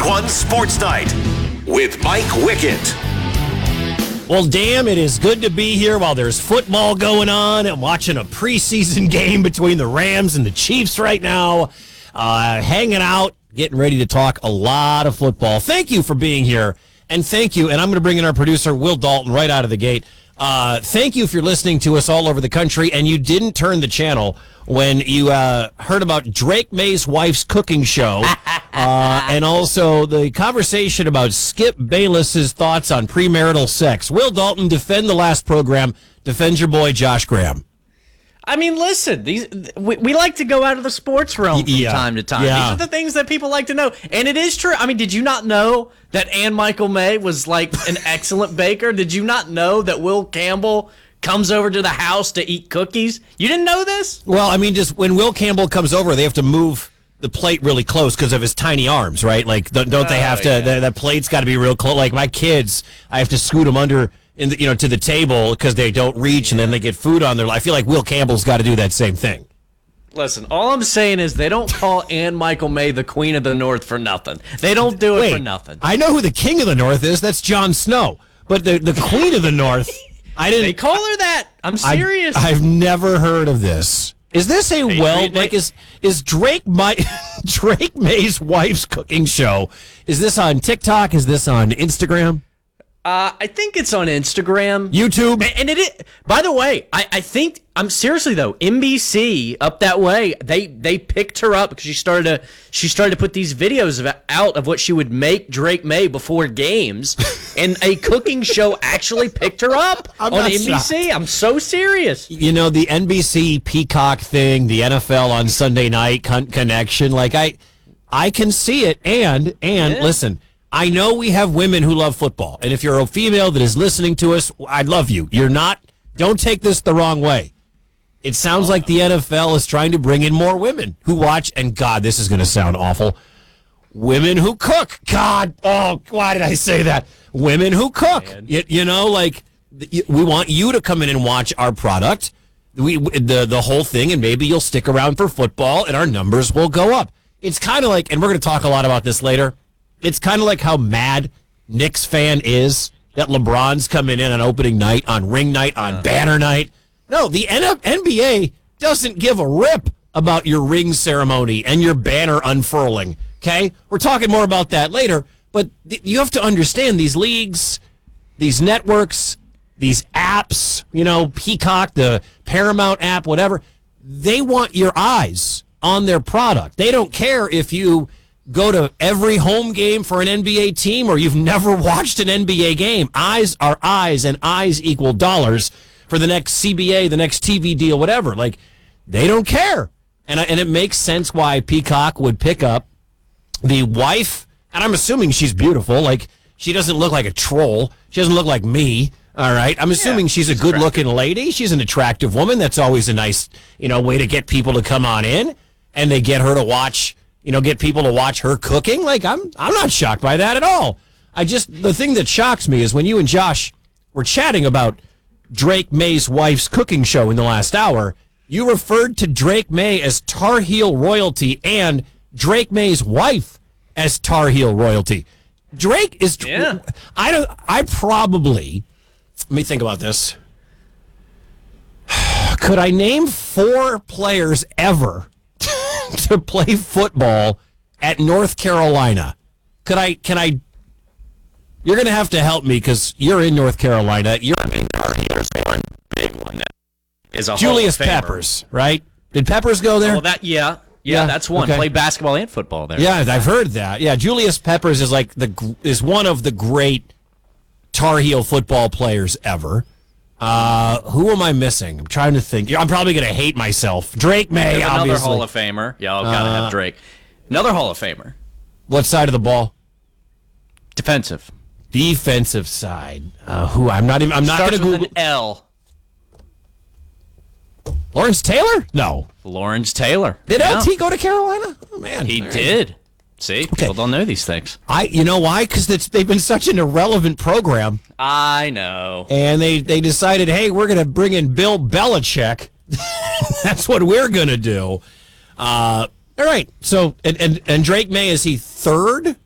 Week 1 Sports Night with Mike Wickett. Well, damn, it is good to be here while there's football going on. I'm watching a preseason game between the Rams and the Chiefs right now. Hanging out, getting ready to talk a lot of football. Thank you for being here. And thank you, and I'm going to bring in our producer, Will Dalton, right out of the gate. Thank you if you're listening to us all over the country and you didn't turn the channel when you heard about Drake May's wife's cooking show and also the conversation about Skip Bayless's thoughts on premarital sex. Will Dalton, defend the last program. Defend your boy, Josh Graham. I mean, listen, we like to go out of the sports realm from time to time. Yeah. These are the things that people like to know. And it is true. I mean, did you not know that Ann Michael May was like an excellent baker? Did you not know that Will Campbell comes over to the house to eat cookies? You didn't know this? Well, I mean, just when Will Campbell comes over, they have to move the plate really close because of his tiny arms, right? Like, don't they have to? Yeah. The plate's got to be real close. Like my kids, I have to scoot them under to the table because they don't reach, and then they get food on their. I feel like Will Campbell's got to do that same thing. Listen, all I'm saying is they don't call Ann Michael May the Queen of the North for nothing. They don't do it for nothing. I know who the King of the North is. That's Jon Snow. But the Queen of the North, I didn't. They call her that. I'm serious. I've never heard of this. Is this is Drake May's wife's cooking show? Is this on TikTok? Is this on Instagram? I think it's on Instagram, YouTube, and it is. By the way, I think I'm seriously though. NBC up that way, they picked her up because she started to put these videos out of what she would make Drake May before games, and a cooking show actually picked her up on NBC. I'm so serious. You know, the NBC Peacock thing, the NFL on Sunday night connection. Like I can see it, and listen. I know we have women who love football, and if you're a female that is listening to us, I love you. You're not. Don't take this the wrong way. It sounds like the NFL is trying to bring in more women who watch, and God, this is going to sound awful. Women who cook. God, why did I say that? Women who cook. We want you to come in and watch our product, the whole thing, and maybe you'll stick around for football, and our numbers will go up. It's kind of like, and we're going to talk a lot about this later, it's kind of like how mad Knicks fan is that LeBron's coming in on opening night, on ring night, on banner night. No, the NBA doesn't give a rip about your ring ceremony and your banner unfurling, okay? We're talking more about that later, but you have to understand these leagues, these networks, these apps, Peacock, the Paramount app, whatever, they want your eyes on their product. They don't care if you go to every home game for an NBA team or you've never watched an NBA game. Eyes are eyes, and eyes equal dollars for the next CBA, the next TV deal, whatever. Like, they don't care. And it makes sense why Peacock would pick up the wife, and I'm assuming she's beautiful. Like, she doesn't look like a troll. She doesn't look like me. All right. I'm assuming she's a good-looking lady. She's an attractive woman. That's always a nice, way to get people to come on in, and they get her to watch, get people to watch her cooking. Like, I'm not shocked by that at all. The thing that shocks me is when you and Josh were chatting about Drake May's wife's cooking show in the last hour, you referred to Drake May as Tar Heel royalty and Drake May's wife as Tar Heel royalty. Drake is, I probably, let me think about this. Could I name 4 players ever to play football at North Carolina? Can I? You're going to have to help me because you're in North Carolina. There's one big one. Is a Julius Hall of Famer. Peppers, right? Did Peppers go there? Well, that's one. Okay. Played basketball and football there. Yeah, I've heard that. Yeah, Julius Peppers is one of the great Tar Heel football players ever. Who am I missing? I'm trying to think. I'm probably going to hate myself. Drake May, Another obviously. Hall of Famer. Yeah, I'll gotta have Drake. Another Hall of Famer. What side of the ball? Defensive. Defensive side. Who? I'm not going to Starts with Google. an L. Lawrence Taylor? No. Lawrence Taylor. Did LT go to Carolina? Oh, man. He did. See, people don't know these things. You know why? Because they've been such an irrelevant program. I know. And they decided, hey, we're going to bring in Bill Belichick. That's what we're going to do. All right. So, and Drake May, is he third